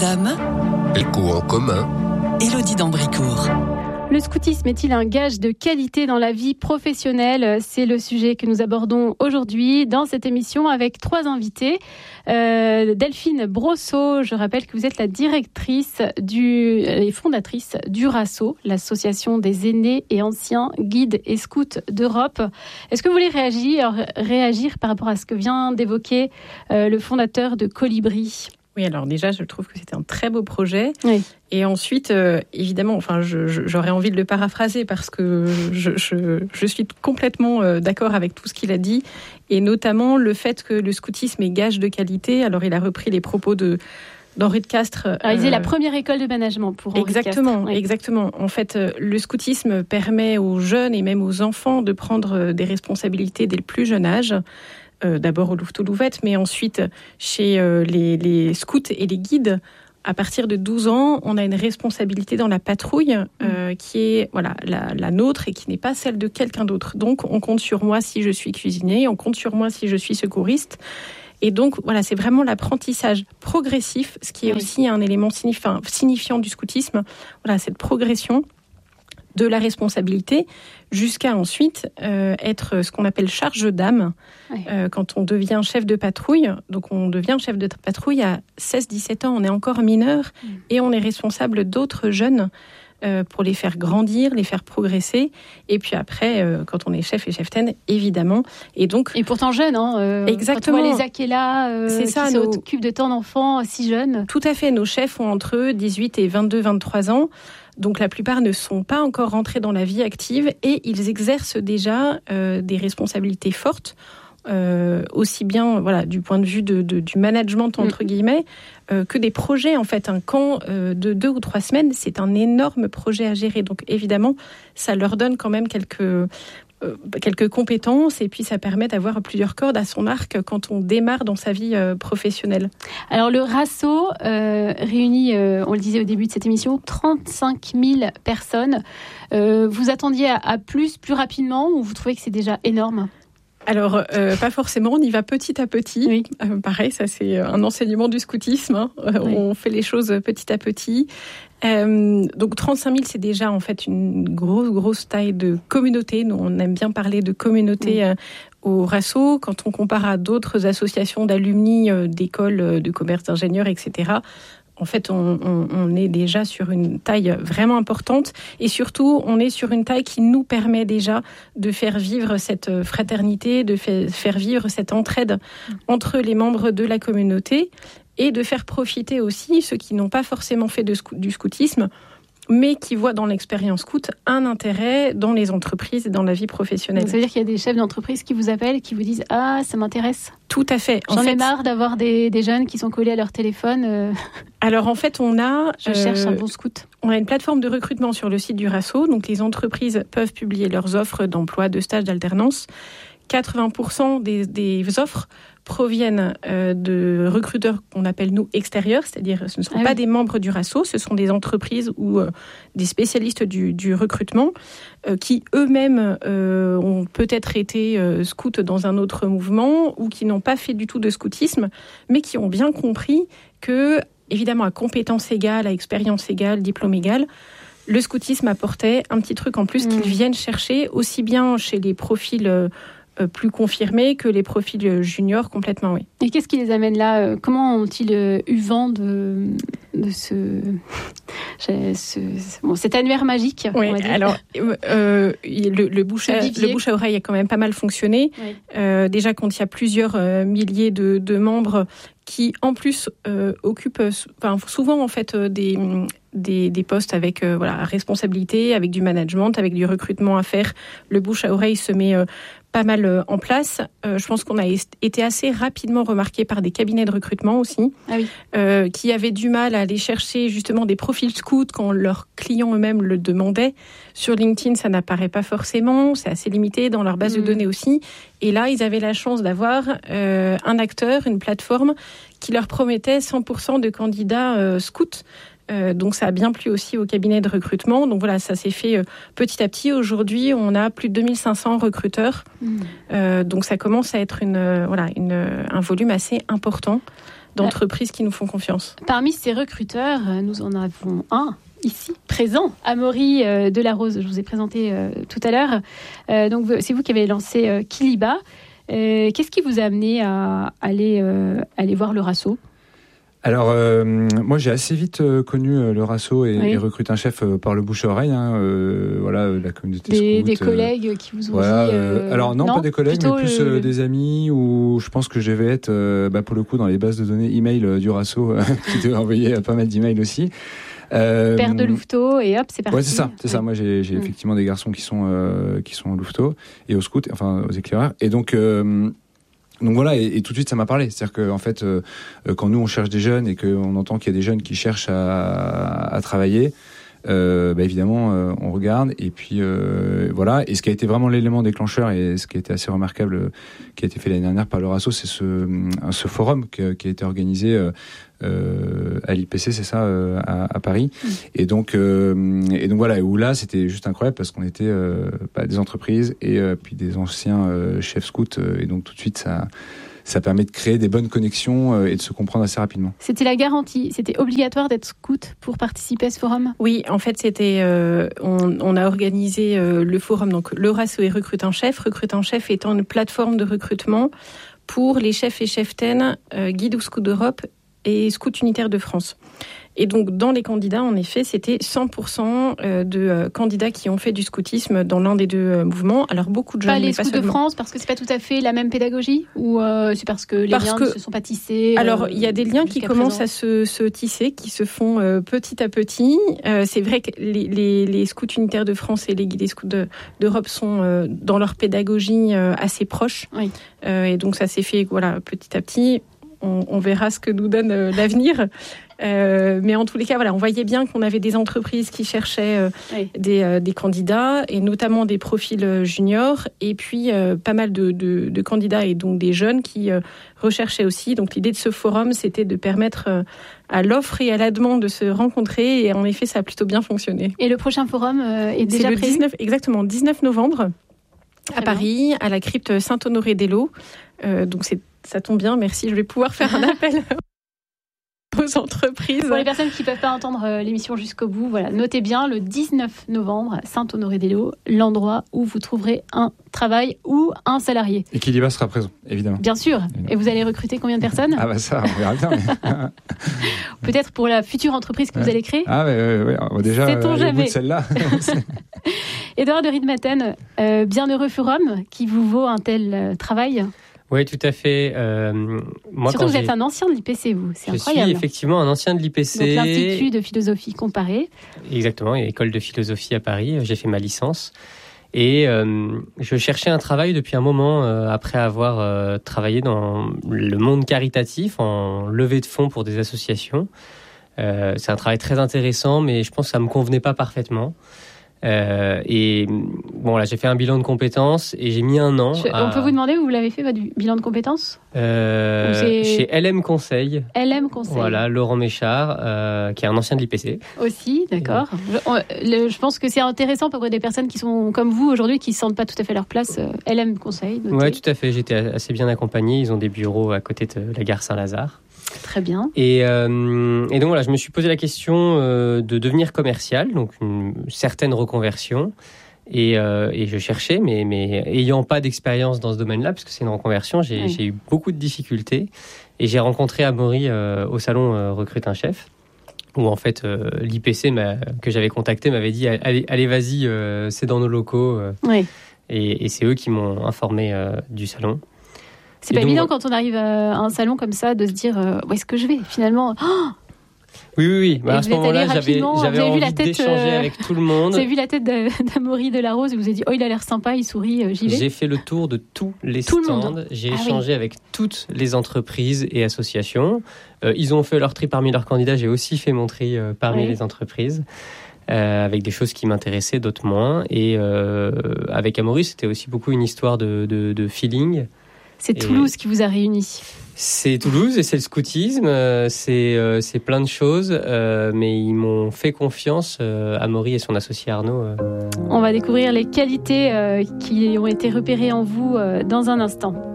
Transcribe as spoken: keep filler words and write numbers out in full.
Dame. Écho en commun. Élodie d'Ambricourt. Le scoutisme est-il un gage de qualité dans la vie professionnelle ? C'est le sujet que nous abordons aujourd'hui dans cette émission avec trois invités. Euh, Delphine Brosseau, je rappelle que vous êtes la directrice du, et fondatrice du RASSO, l'association des aînés et anciens guides et scouts d'Europe. Est-ce que vous voulez réagir, réagir par rapport à ce que vient d'évoquer euh, le fondateur de Colibri ? Oui, alors déjà, je trouve que c'était un très beau projet. Oui. Et ensuite, euh, évidemment, enfin, je, je, j'aurais envie de le paraphraser parce que je, je, je suis complètement euh, d'accord avec tout ce qu'il a dit, et notamment le fait que le scoutisme est gage de qualité. Alors, il a repris les propos de d'Henri de Castres. Alors, il disait euh, la première école de management pour Henri exactement, de Castres. Oui. Exactement. En fait, euh, le scoutisme permet aux jeunes et même aux enfants de prendre des responsabilités dès le plus jeune âge. Euh, d'abord au Louveteaux-Louvette, mais ensuite chez euh, les, les scouts et les guides. À partir de douze ans, on a une responsabilité dans la patrouille euh, qui est voilà, la, la nôtre et qui n'est pas celle de quelqu'un d'autre. Donc, on compte sur moi si je suis cuisinier, on compte sur moi si je suis secouriste. Et donc, voilà, c'est vraiment l'apprentissage progressif, ce qui est oui. aussi un élément signifi- signifiant du scoutisme. Voilà, cette progression de la responsabilité jusqu'à ensuite euh, être ce qu'on appelle charge d'âme oui. euh, quand on devient chef de patrouille. Donc on devient chef de patrouille à seize dix-sept ans, on est encore mineur mmh. et on est responsable d'autres jeunes euh, pour les faire grandir, les faire progresser. Et puis après, euh, quand on est chef et cheftaine, évidemment. Et donc et pourtant jeune, hein, euh, exactement. Quand on voit les Akela euh, c'est ça, qui nos... s'occupent de tant d'enfants si jeunes. Tout à fait, nos chefs ont entre dix-huit et vingt-deux vingt-trois ans. Donc la plupart ne sont pas encore rentrés dans la vie active et ils exercent déjà euh, des responsabilités fortes, euh, aussi bien voilà, du point de vue de, de, du management entre mmh. guillemets, euh, que des projets. En fait, un camp euh, de deux ou trois semaines, c'est un énorme projet à gérer. Donc évidemment, ça leur donne quand même quelques... Euh, quelques compétences et puis ça permet d'avoir plusieurs cordes à son arc quand on démarre dans sa vie euh, professionnelle. Alors le RASSO euh, réunit, euh, on le disait au début de cette émission, trente-cinq mille personnes. Euh, vous attendiez à, à plus, plus rapidement ou vous trouvez que c'est déjà énorme ? Alors, euh, pas forcément, on y va petit à petit. Oui. Euh, pareil, ça c'est un enseignement du scoutisme. Hein. Euh, oui. On fait les choses petit à petit. Euh, donc trente-cinq mille, c'est déjà en fait une grosse, grosse taille de communauté. Nous, on aime bien parler de communauté oui. euh, au RASSO. Quand on compare à d'autres associations d'alumni, euh, d'écoles euh, de commerce, d'ingénieurs, et cetera, en fait, on, on, on est déjà sur une taille vraiment importante et surtout, on est sur une taille qui nous permet déjà de faire vivre cette fraternité, de faire vivre cette entraide entre les membres de la communauté et de faire profiter aussi ceux qui n'ont pas forcément fait de, du scoutisme, mais qui voient dans l'expérience scout un intérêt dans les entreprises et dans la vie professionnelle. Donc ça veut dire qu'il y a des chefs d'entreprise qui vous appellent, qui vous disent « Ah, ça m'intéresse ». Tout à fait. J'en en ai fait, marre d'avoir des, des jeunes qui sont collés à leur téléphone. Euh... Alors en fait, on a... Je euh, cherche un bon scout. On a une plateforme de recrutement sur le site du RASSO. Donc les entreprises peuvent publier leurs offres d'emploi, de stage, d'alternance. quatre-vingts pour cent des, des offres proviennent euh, de recruteurs qu'on appelle nous extérieurs, c'est-à-dire ce ne sont ah pas oui. des membres du RASSO, ce sont des entreprises ou euh, des spécialistes du, du recrutement euh, qui eux-mêmes euh, ont peut-être été euh, scouts dans un autre mouvement ou qui n'ont pas fait du tout de scoutisme, mais qui ont bien compris que, évidemment, à compétence égale, à expérience égale, diplôme égal, le scoutisme apportait un petit truc en plus mmh. qu'ils viennent chercher aussi bien chez les profils euh, plus confirmés que les profils juniors complètement, oui. Et qu'est-ce qui les amène là ? Comment ont-ils eu vent de, de ce, ce bon, cet annuaire magique ? Oui, on va dire. Alors euh, le, le, bouche à, le bouche à oreille a quand même pas mal fonctionné. Oui. Euh, déjà, quand il y a plusieurs euh, milliers de, de membres qui, en plus, euh, occupent enfin, souvent en fait des Des, des postes avec euh, voilà, responsabilité, avec du management, avec du recrutement à faire. Le bouche à oreille se met euh, pas mal euh, en place. Euh, je pense qu'on a est- été assez rapidement remarqué par des cabinets de recrutement aussi, ah oui. euh, qui avaient du mal à aller chercher justement des profils scouts quand leurs clients eux-mêmes le demandaient. Sur LinkedIn, ça n'apparaît pas forcément, c'est assez limité dans leur base mmh. de données aussi. Et là, ils avaient la chance d'avoir euh, un acteur, une plateforme qui leur promettait cent pour cent de candidats euh, scouts. Euh, donc ça a bien plu aussi au cabinet de recrutement. Donc voilà, ça s'est fait euh, petit à petit. Aujourd'hui, on a plus de deux mille cinq cents recruteurs. Mmh. Euh, donc ça commence à être une, euh, voilà, une, un volume assez important. d'entreprises qui nous font confiance. Parmi ces recruteurs, nous en avons un ici, présent, Amaury euh, Delarose, je vous ai présenté euh, tout à l'heure. Euh, donc, c'est vous qui avez lancé euh, Kiliba. Euh, qu'est-ce qui vous a amené à aller, euh, aller voir le Rasso ? Alors, euh, moi, j'ai assez vite euh, connu euh, le Rasso et, oui. et Recrute un chef euh, par le bouche à oreille. Hein, euh, voilà, la communauté des, scout. Des collègues euh, qui vous ont voilà, dit... Euh, alors, non, non, pas des collègues, mais plus le... euh, des amis, où je pense que je vais être, euh, bah, pour le coup, dans les bases de données email euh, du Rasso, euh, qui devait envoyer euh, pas mal d'emails aussi. Euh, Père de louveteau et hop, c'est parti. Ouais, c'est ça, c'est ouais. ça. Moi, j'ai, j'ai mmh. effectivement des garçons qui sont, euh, qui sont au louveteau et au scout, enfin, aux éclaireurs. Et donc... Euh, Donc voilà, et, et tout de suite ça m'a parlé. C'est-à-dire que en fait, euh, quand nous on cherche des jeunes et qu'on entend qu'il y a des jeunes qui cherchent à, à travailler, euh, bah évidemment euh, on regarde et puis euh, voilà. Et ce qui a été vraiment l'élément déclencheur et ce qui a été assez remarquable, euh, qui a été fait l'année dernière par le Rasso, c'est ce, ce forum qui, qui a été organisé euh, euh, à l'I P C, c'est ça, euh, à, à Paris. Mmh. Et donc euh, et donc voilà, où là c'était juste incroyable parce qu'on était euh, bah, des entreprises et euh, puis des anciens euh, chefs scouts euh, et donc tout de suite ça ça permet de créer des bonnes connexions euh, et de se comprendre assez rapidement. C'était la garantie, c'était obligatoire d'être scout pour participer à ce forum ? Oui, en fait, c'était, euh, on, on a organisé euh, le forum, donc le Rasso et Recrute un chef. Recrute un chef étant une plateforme de recrutement pour les chefs et cheftaines euh, guides ou scouts d'Europe et scouts unitaires de France. Et donc, dans les candidats, en effet, c'était cent pour cent de candidats qui ont fait du scoutisme dans l'un des deux mouvements. Alors, beaucoup de jeunes, pas les mais pas scouts seulement. de France, parce que c'est pas tout à fait la même pédagogie, ou euh, c'est parce que les parce liens que, ne se sont pas tissés. Alors, euh, il y a des liens qui commencent présent. à se, se tisser, qui se font euh, petit à petit. Euh, c'est vrai que les, les, les scouts unitaires de France et les guides scouts de, d'Europe sont euh, dans leur pédagogie euh, assez proches. Oui. Euh, et donc, ça s'est fait, voilà, petit à petit. On, on verra ce que nous donne euh, l'avenir. Euh, mais en tous les cas, voilà, on voyait bien qu'on avait des entreprises qui cherchaient euh, oui. des, euh, des candidats, et notamment des profils juniors, et puis euh, pas mal de, de, de candidats et donc des jeunes qui euh, recherchaient aussi. Donc l'idée de ce forum, c'était de permettre euh, à l'offre et à la demande de se rencontrer, et en effet, ça a plutôt bien fonctionné. Et le prochain forum euh, est déjà C'est le prévu dix-neuf, exactement, dix-neuf novembre, Très à bien. Paris, à la crypte Saint-Honoré-d'Eylau. Euh, donc c'est Ça tombe bien, merci. Je vais pouvoir faire un appel aux entreprises. Pour les personnes qui ne peuvent pas entendre l'émission jusqu'au bout, voilà, notez bien le dix-neuf novembre, Saint-Honoré-d'Eylau, l'endroit où vous trouverez un travail ou un salarié. Et Kiliba sera présent, évidemment. Bien sûr. Et vous allez recruter combien de personnes ? Ah bah ça, on verra bien. Mais... Peut-être pour la future entreprise que ouais. vous allez créer ? Ah ouais, ouais, ouais. Déjà, Sait-on euh, jamais. De celle-là. Édouard de Riedmaten, euh, Bienheureux Forum, qui vous vaut un tel euh, travail ? Oui, tout à fait. Euh, moi, Surtout quand vous j'ai... êtes un ancien de l'I P C, vous. C'est je incroyable. Je suis effectivement un ancien de l'I P C. Donc l'Institut de philosophie comparée. Exactement, et école de philosophie à Paris. J'ai fait ma licence. Et euh, je cherchais un travail depuis un moment, euh, après avoir euh, travaillé dans le monde caritatif, en levée de fonds pour des associations. Euh, c'est un travail très intéressant, mais je pense que ça ne me convenait pas parfaitement. Euh, et bon, là, j'ai fait un bilan de compétences et j'ai mis un an. Je, à... On peut vous demander où vous l'avez fait, votre bilan de compétences ? euh, Chez L M Conseil. L M Conseil. Voilà, Laurent Méchard, euh, qui est un ancien de l'I P C. Aussi, d'accord. Je, on, le, je pense que c'est intéressant pour des personnes qui sont comme vous aujourd'hui, qui ne sentent pas tout à fait leur place. L M Conseil. Oui, tout à fait. J'étais assez bien accompagné. Ils ont des bureaux à côté de la gare Saint-Lazare. Très bien. Et, euh, et donc voilà, je me suis posé la question euh, de devenir commercial, donc une certaine reconversion. Et, euh, et je cherchais, mais, mais ayant pas d'expérience dans ce domaine-là, parce que c'est une reconversion, j'ai, oui. j'ai eu beaucoup de difficultés. Et j'ai rencontré Amaury euh, au salon euh, Recrute un chef, où en fait euh, l'I P C m'a, que j'avais contacté m'avait dit allez, allez vas-y, euh, c'est dans nos locaux. Euh, oui. et, et c'est eux qui m'ont informé euh, du salon. C'est et pas donc, évident quand on arrive à un salon comme ça de se dire euh, où est-ce que je vais finalement. Oh oui, oui, oui. Bah, à ce moment-là, j'avais, j'avais envie la tête, d'échanger euh, avec tout le monde. Vous avez vu la tête d'Amaury Delarose et vous avez dit oh, il a l'air sympa, il sourit, euh, j'y vais. J'ai fait le tour de tous les tout stands. J'ai ah, échangé oui. avec toutes les entreprises et associations. Euh, ils ont fait leur tri parmi leurs candidats. J'ai aussi fait mon tri euh, parmi oui. les entreprises. Euh, avec des choses qui m'intéressaient, d'autres moins. Et euh, avec Amaury, c'était aussi beaucoup une histoire de, de, de feeling. C'est Toulouse et qui vous a réunis. C'est Toulouse et c'est le scoutisme, euh, c'est, euh, c'est plein de choses, euh, mais ils m'ont fait confiance, euh, Amaury et son associé Arnaud. Euh. On va découvrir les qualités euh, qui ont été repérées en vous euh, dans un instant.